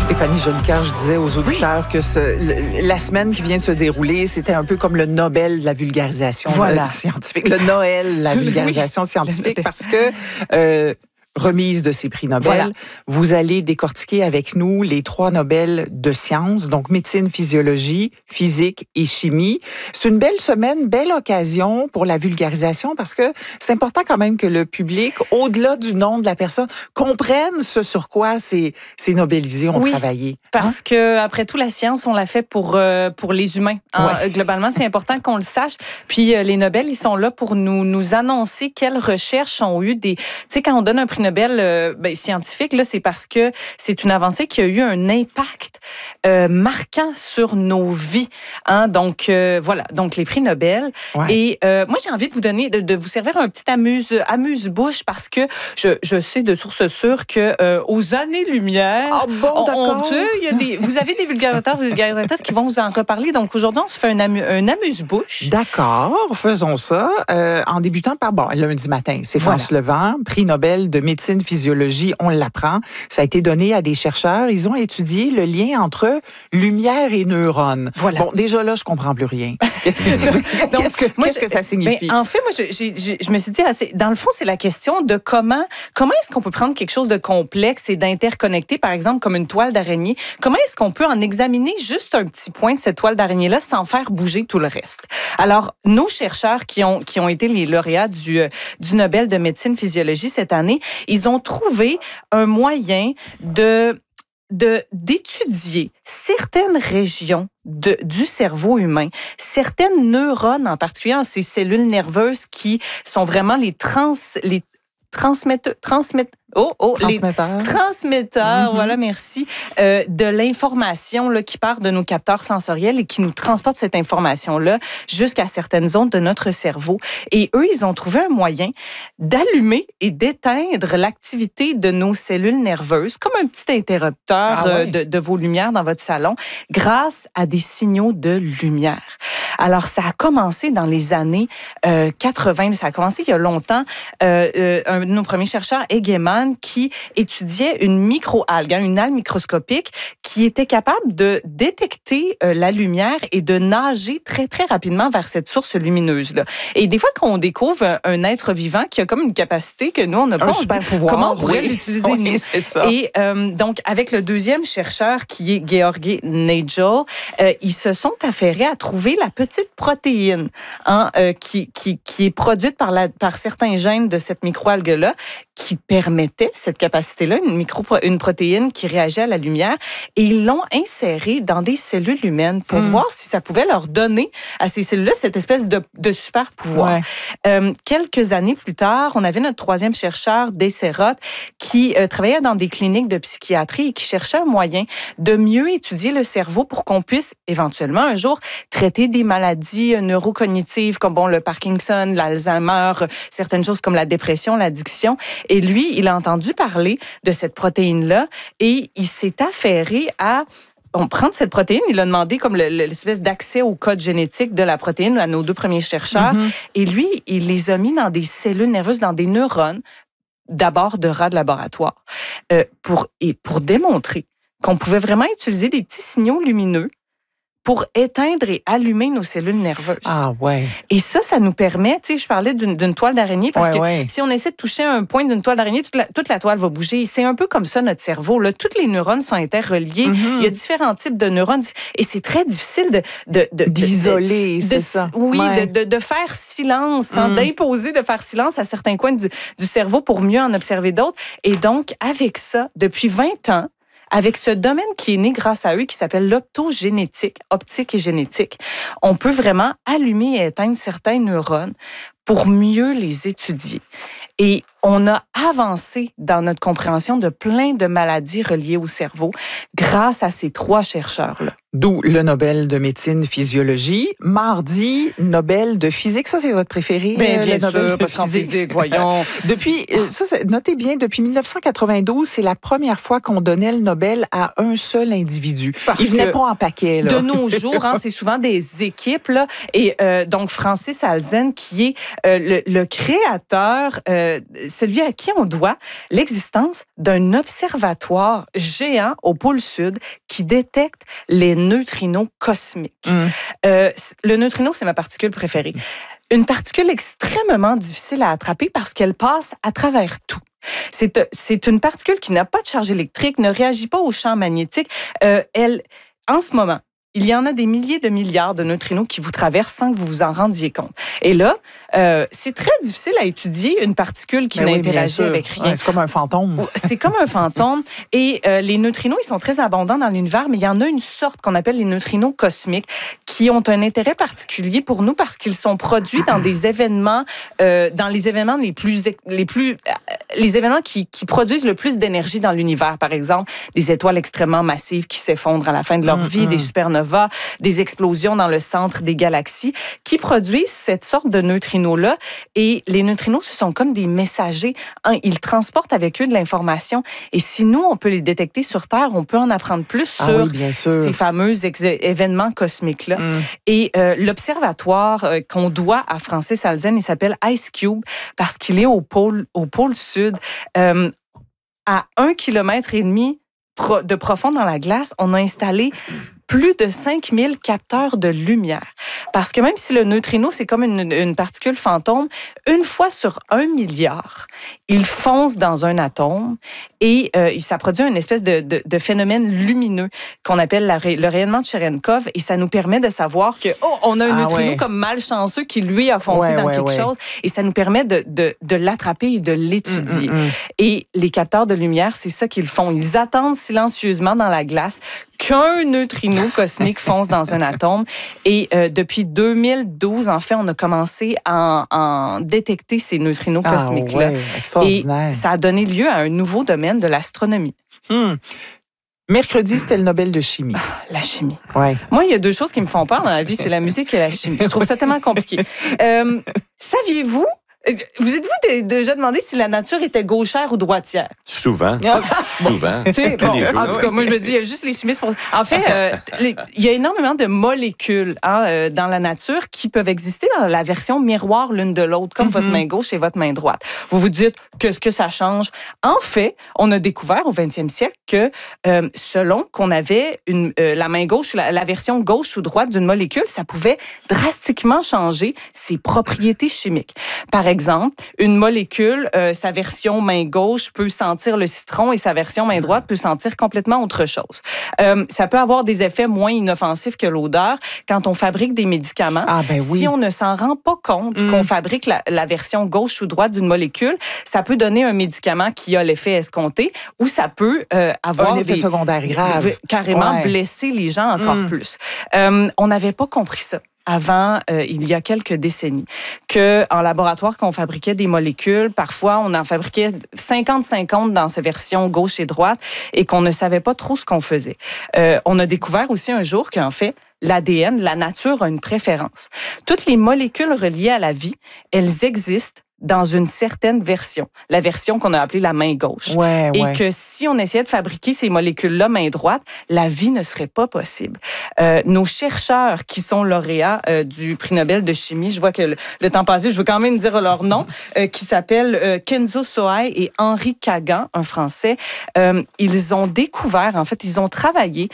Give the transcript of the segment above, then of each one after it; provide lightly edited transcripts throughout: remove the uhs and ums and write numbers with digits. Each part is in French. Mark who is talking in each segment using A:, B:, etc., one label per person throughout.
A: Stéphanie Jolicoeur, je disais aux auditeurs que la semaine qui vient de se dérouler, c'était un peu comme le Nobel de la vulgarisation scientifique, le Noël de la vulgarisation scientifique, parce que remise de ces prix Nobel, vous allez décortiquer avec nous les 3 Nobel de sciences, donc médecine, physiologie, physique et chimie. C'est une belle semaine, belle occasion pour la vulgarisation, parce que c'est important quand même que le public, au-delà du nom de la personne, comprenne ce sur quoi ces Nobelisés ont travaillé.
B: Parce que après tout, la science, on l'a fait pour les humains. Globalement, c'est important qu'on le sache. Puis les Nobel, ils sont là pour nous annoncer quelles recherches ont eu des... Tu sais, quand on donne un prix Nobel scientifique, là, c'est parce que c'est une avancée qui a eu un impact marquant sur nos vies. Hein? Donc, voilà. Donc, les prix Nobel. Ouais. Et moi, j'ai envie de vous donner, de vous servir un petit amuse-bouche parce que je sais de source sûre que aux années-lumière, vous avez des vulgarisatrices qui vont vous en reparler. Donc, aujourd'hui, on se fait un amuse-bouche.
A: D'accord. Faisons ça. En débutant par, lundi matin, c'est France Levent, prix Nobel de médecine, physiologie, on l'apprend. Ça a été donné à des chercheurs. Ils ont étudié le lien entre lumière et neurones. Voilà. Bon, déjà là, je comprends plus rien. Qu'est-ce que ça signifie?
B: En fait, moi, je me suis dit, dans le fond, c'est la question de comment est-ce qu'on peut prendre quelque chose de complexe et d'interconnecté, par exemple, comme une toile d'araignée. Comment est-ce qu'on peut en examiner juste un petit point de cette toile d'araignée-là sans faire bouger tout le reste? Alors, nos chercheurs qui ont été les lauréats du Nobel de médecine physiologie cette année, ils ont trouvé un moyen d'étudier certaines régions du cerveau humain, certaines neurones en particulier, ces cellules nerveuses qui sont vraiment les transmetteurs, voilà, merci, de l'information là, qui part de nos capteurs sensoriels et qui nous transporte cette information-là jusqu'à certaines zones de notre cerveau. Et eux, ils ont trouvé un moyen d'allumer et d'éteindre l'activité de nos cellules nerveuses, comme un petit interrupteur de vos lumières dans votre salon, grâce à des signaux de lumière. Alors, ça a commencé dans les années 80, ça a commencé il y a longtemps. Un de nos premiers chercheurs, Egeman, qui étudiait une microalgue, une algue microscopique qui était capable de détecter la lumière et de nager très, très rapidement vers cette source lumineuse-là. Et des fois, quand on découvre un être vivant qui a comme une capacité que nous, on n'a pas, on dit, comment on pourrait l'utiliser, nous?
A: C'est ça.
B: Et donc, avec le deuxième chercheur, qui est Georgi Nagel, ils se sont affairés à trouver la petite protéine qui est produite par certains gènes de cette microalgue-là, qui permettait cette capacité-là, une protéine qui réagit à la lumière, et ils l'ont insérée dans des cellules humaines pour voir si ça pouvait leur donner à ces cellules-là cette espèce de super pouvoir. Ouais. Quelques années plus tard, on avait notre troisième chercheur, Desserot, qui travaillait dans des cliniques de psychiatrie et qui cherchait un moyen de mieux étudier le cerveau pour qu'on puisse éventuellement un jour traiter des maladies neurocognitives comme le Parkinson, l'Alzheimer, certaines choses comme la dépression, l'addiction. Et lui, il a entendu parler de cette protéine-là et il s'est affairé à prendre cette protéine. Il a demandé comme l'espèce d'accès au code génétique de la protéine à nos 2 premiers chercheurs. Et lui, il les a mis dans des cellules nerveuses, dans des neurones, d'abord de rats de laboratoire, pour démontrer qu'on pouvait vraiment utiliser des petits signaux lumineux pour éteindre et allumer nos cellules nerveuses.
A: Ah ouais.
B: Et ça nous permet, tu sais, je parlais d'une toile d'araignée, parce que si on essaie de toucher un point d'une toile d'araignée, toute la toile va bouger. C'est un peu comme ça, notre cerveau. Là. Toutes les neurones sont interreliés. Il y a différents types de neurones. Et c'est très difficile
A: d'isoler, c'est ça.
B: Oui, de faire silence, d'imposer de faire silence à certains coins du cerveau pour mieux en observer d'autres. Et donc, avec ça, depuis 20 ans, avec ce domaine qui est né grâce à eux, qui s'appelle l'optogénétique, optique et génétique, on peut vraiment allumer et éteindre certains neurones pour mieux les étudier. Et on a avancé dans notre compréhension de plein de maladies reliées au cerveau grâce à ces 3 chercheurs-là.
A: D'où le Nobel de médecine physiologie. Mardi, Nobel de physique. Ça, c'est votre préféré?
B: Bien sûr, parce qu'en physique, voyons.
A: Notez bien, depuis 1992, c'est la première fois qu'on donnait le Nobel à un seul individu. Il venait pas en paquet, là.
B: De nos jours, c'est souvent des équipes, là. Et donc, Francis Alzen, qui est le créateur celui à qui on doit l'existence d'un observatoire géant au pôle Sud qui détecte les neutrinos cosmiques. Le neutrino, c'est ma particule préférée. Une particule extrêmement difficile à attraper parce qu'elle passe à travers tout. C'est une particule qui n'a pas de charge électrique, ne réagit pas au champ magnétique. En ce moment, il y en a des milliers de milliards de neutrinos qui vous traversent sans que vous vous en rendiez compte. Et là, c'est très difficile à étudier une particule qui n'interagit avec rien.
A: Ouais, c'est comme un fantôme.
B: C'est comme un fantôme. Et les neutrinos, ils sont très abondants dans l'univers, mais il y en a une sorte qu'on appelle les neutrinos cosmiques qui ont un intérêt particulier pour nous parce qu'ils sont produits dans des événements, dans les événements les événements qui produisent le plus d'énergie dans l'univers. Par exemple, des étoiles extrêmement massives qui s'effondrent à la fin de leur vie, des supernovas, des explosions dans le centre des galaxies qui produisent cette sorte de neutrinos-là. Et les neutrinos, ce sont comme des messagers. Ils transportent avec eux de l'information. Et si nous, on peut les détecter sur Terre, on peut en apprendre plus sur ces fameux événements cosmiques-là. Et l'observatoire qu'on doit à Francis Alzen, il s'appelle IceCube parce qu'il est au pôle Sud. À 1,5 km de profond dans la glace, on a installé plus de 5000 capteurs de lumière. Parce que même si le neutrino, c'est comme une particule fantôme, une fois sur 1 milliard, il fonce dans un atome et ça produit une espèce de phénomène lumineux qu'on appelle le rayonnement de Cherenkov et ça nous permet de savoir que on a un neutrino comme malchanceux qui, lui, a foncé dans quelque chose et ça nous permet de l'attraper et de l'étudier. Et les capteurs de lumière, c'est ça qu'ils font. Ils attendent silencieusement dans la glace qu'un neutrino cosmique fonce dans un atome. Et depuis 2012, en fait, on a commencé à en détecter ces neutrinos cosmiques-là.
A: Extraordinaire.
B: Et ça a donné lieu à un nouveau domaine de l'astronomie.
A: Mercredi, c'était le Nobel de chimie.
B: La chimie.
A: Ouais.
B: Moi, il y a 2 choses qui me font peur dans la vie, c'est la musique et la chimie. Je trouve ça tellement compliqué. Saviez-vous? Vous êtes-vous déjà demandé si la nature était gauchère ou droitière?
C: Souvent. Souvent.
B: En tout cas, moi, je me dis, il y a juste les chimistes. En fait, il y a énormément de molécules dans la nature qui peuvent exister dans la version miroir l'une de l'autre, comme votre main gauche et votre main droite. Vous vous dites, qu'est-ce que ça change? En fait, on a découvert au 20e siècle que selon qu'on avait la main gauche, la version gauche ou droite d'une molécule, ça pouvait drastiquement changer ses propriétés chimiques. Par exemple, une molécule, sa version main gauche peut sentir le citron et sa version main droite peut sentir complètement autre chose. Ça peut avoir des effets moins inoffensifs que l'odeur quand on fabrique des médicaments. Si on ne s'en rend pas compte qu'on fabrique la version gauche ou droite d'une molécule, ça peut donner un médicament qui a l'effet escompté ou ça peut avoir
A: un effet secondaire grave.
B: Carrément blesser les gens encore plus. On n'avait pas compris ça avant, il y a quelques décennies, qu'en laboratoire, quand on fabriquait des molécules, parfois, on en fabriquait 50-50 dans ces versions gauche et droite et qu'on ne savait pas trop ce qu'on faisait. On a découvert aussi un jour qu'en fait, l'ADN, la nature a une préférence. Toutes les molécules reliées à la vie, elles existent dans une certaine version, la version qu'on a appelée la main gauche. Et que si on essayait de fabriquer ces molécules-là main droite, la vie ne serait pas possible. Nos chercheurs qui sont lauréats du prix Nobel de chimie, je vois que le temps passé, je veux quand même dire leur nom, qui s'appellent Kenzo Sohai et Henri Kagan, un Français. Ils ont découvert, en fait, ils ont travaillé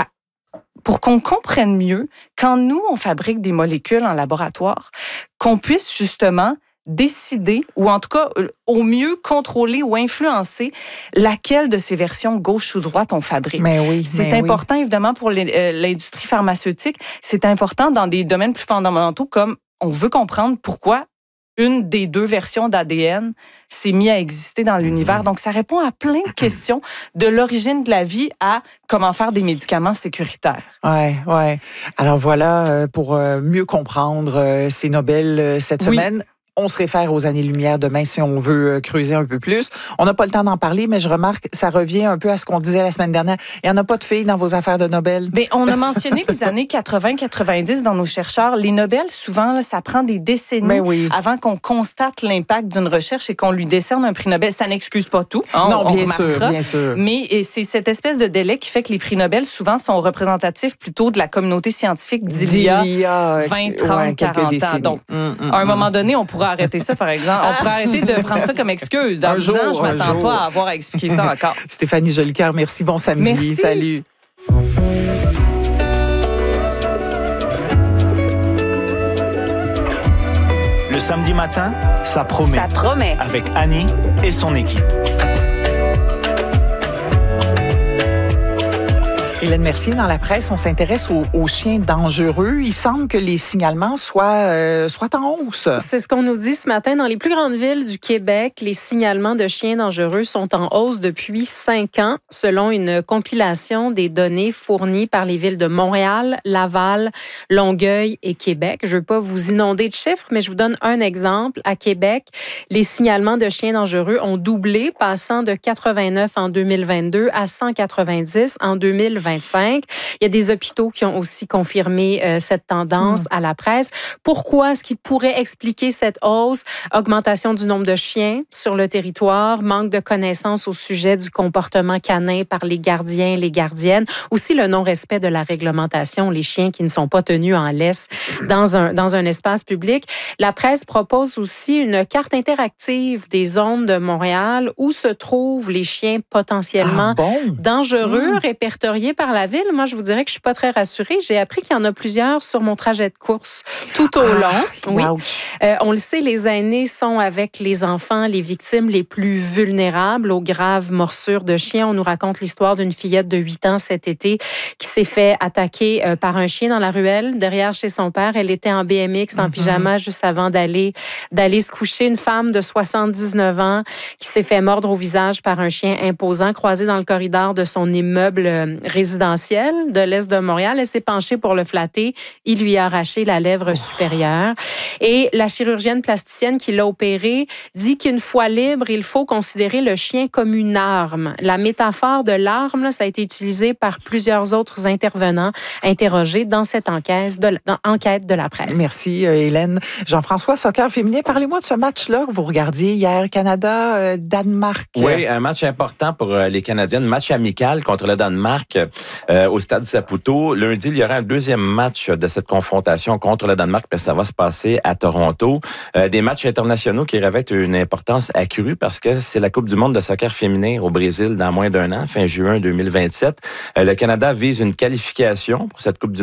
B: pour qu'on comprenne mieux, quand nous, on fabrique des molécules en laboratoire, qu'on puisse justement décider, ou en tout cas, au mieux, contrôler ou influencer laquelle de ces versions gauche ou droite on fabrique. C'est important, évidemment, pour l'industrie pharmaceutique. C'est important dans des domaines plus fondamentaux, comme on veut comprendre pourquoi une des 2 versions d'ADN s'est mise à exister dans l'univers. Donc, ça répond à plein de questions, de l'origine de la vie à comment faire des médicaments sécuritaires.
A: Ouais. Alors voilà, pour mieux comprendre ces Nobel cette semaine. On se réfère aux années-lumière demain si on veut creuser un peu plus. On n'a pas le temps d'en parler, mais je remarque, ça revient un peu à ce qu'on disait la semaine dernière. Il n'y en a pas de filles dans vos affaires de Nobel?
B: On a mentionné les années 80-90 dans nos chercheurs. Les Nobel, souvent, là, ça prend des décennies avant qu'on constate l'impact d'une recherche et qu'on lui décerne un prix Nobel. Ça n'excuse pas tout.
A: Non, bien sûr.
B: Mais c'est cette espèce de délai qui fait que les prix Nobel, souvent, sont représentatifs plutôt de la communauté scientifique d'il y a 20, 30, 40 ans. Donc, à un moment donné, on pourra arrêter ça, par exemple. On pourrait arrêter de prendre ça comme excuse. Dans 10 ans, je m'attends pas à avoir à expliquer ça encore.
A: Stéphanie Jolicoeur, merci. Bon samedi.
B: Merci.
A: Salut.
D: Le samedi matin, ça promet.
E: Ça promet.
D: Avec Annie et son équipe.
A: Hélène Mercier, dans la presse, on s'intéresse aux chiens dangereux. Il semble que les signalements soient en hausse.
E: C'est ce qu'on nous dit ce matin. Dans les plus grandes villes du Québec, les signalements de chiens dangereux sont en hausse depuis 5 ans, selon une compilation des données fournies par les villes de Montréal, Laval, Longueuil et Québec. Je ne veux pas vous inonder de chiffres, mais je vous donne un exemple. À Québec, les signalements de chiens dangereux ont doublé, passant de 89 en 2022 à 190 en 2025. Il y a des hôpitaux qui ont aussi confirmé cette tendance à la presse. Pourquoi? Ce qui pourrait expliquer cette hausse? Augmentation du nombre de chiens sur le territoire, manque de connaissances au sujet du comportement canin par les gardiens, les gardiennes, aussi le non-respect de la réglementation, les chiens qui ne sont pas tenus en laisse dans un espace public. La presse propose aussi une carte interactive des zones de Montréal où se trouvent les chiens potentiellement dangereux, répertoriés par la ville. Moi, je vous dirais que je suis pas très rassurée. J'ai appris qu'il y en a plusieurs sur mon trajet de course tout au long. Oui. On le sait, les aînés sont avec les enfants les victimes les plus vulnérables aux graves morsures de chiens. On nous raconte l'histoire d'une fillette de 8 ans cet été qui s'est fait attaquer par un chien dans la ruelle derrière chez son père. Elle était en BMX, en pyjama, juste avant d'aller se coucher. Une femme de 79 ans qui s'est fait mordre au visage par un chien imposant croisé dans le corridor de son immeuble résidentiel de l'Est de Montréal. Elle s'est penchée pour le flatter. Il lui a arraché la lèvre supérieure. Et la chirurgienne plasticienne qui l'a opéré dit qu'une fois libre, il faut considérer le chien comme une arme. La métaphore de l'arme, là, ça a été utilisé par plusieurs autres intervenants interrogés dans cette enquête de la presse.
A: Merci, Hélène. Jean-François, soccer féminin, parlez-moi de ce match-là que vous regardiez hier, Canada-Danemark.
C: Oui, un match important pour les Canadiennes, match amical contre le Danemark au stade Saputo. Lundi, il y aura un deuxième match de cette confrontation contre le Danemark, puis ça va se passer à Toronto. Des matchs internationaux qui revêtent une importance accrue parce que c'est la Coupe du monde de soccer féminin au Brésil dans moins d'un an, fin juin 2027. Le Canada vise une qualification pour cette Coupe du